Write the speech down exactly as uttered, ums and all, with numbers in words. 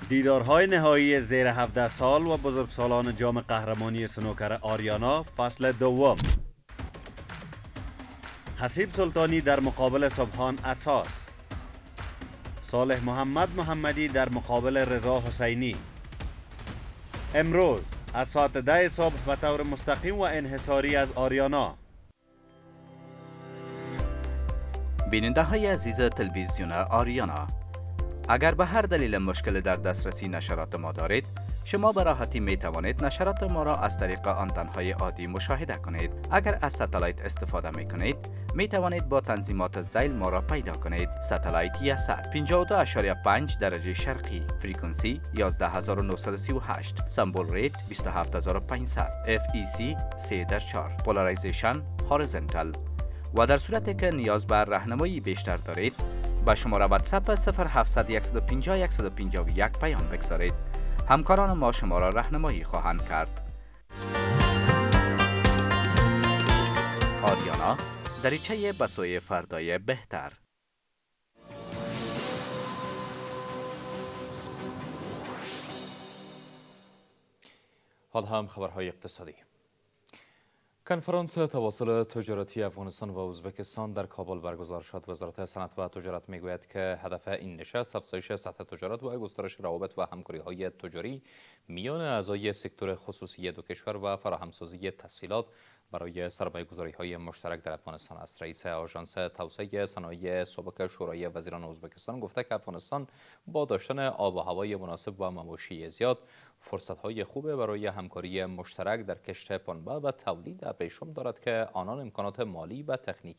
دیدارهای نهایی زیر هفده سال و بزرگسالان جام قهرمانی سنوکر آریانا فصل دوم. حسیب سلطانی در مقابل سبحان اساس، صالح محمد محمدی در مقابل رضا حسینی. امروز از ساعت ده صبح به طور مستقیم و انحصاری از آریانا. بیننده های عزیز تلویزیون آریانا، اگر به هر دلیل مشکل در دسترسی نشرات ما دارید، شما به راحتی می توانید نشرات ما را از طریق آنتن‌های عادی مشاهده کنید. اگر از ستلایت استفاده می کنید، می توانید با تنظیمات ذیل ما را پیدا کنید. ستلایت یاسات پنجاه و دو اشاریه پنج درجه شرقی، فرکانسی یازده هزار و نهصد و سی و هشت، سمبل ریت بیست و هفت هزار و پانصد، اف ای سی سه در چهار، پولارایزیشن هوریزونتال. و در صورتی که نیاز به راهنمایی بیشتر دارید، با شماره واتساپ صفر هفتصد و صد و پنجاه و صد و پنجاه و یک پیام بگذارید. همکاران ما شما را راهنمایی خواهند کرد. آریانا، دریچه به سوی فردای بهتر. حال هم خبرهای اقتصادی. کنفرانس تواصل تجارتی افغانستان و ازبکستان در کابل برگزار شد. وزارت صنعت و تجارت میگوید که هدف این نشست افزایش سطح تجارت و گسترش روابط و همکاری‌های تجاری میان اعضای سکتور خصوصی دو کشور و فراهمسازی تسهیلات برای سرمایه‌گذاری‌های مشترک در افغانستان است. رئیس آژانس توسعه صنایع سبک شورای وزیران ازبکستان گفته که افغانستان با داشتن آب و هوای مناسب و مواشی زیاد فرصت‌های خوب برای همکاری مشترک در کشت پنبه و تولید ابریشم دارد که آنان امکانات مالی و تکنیکی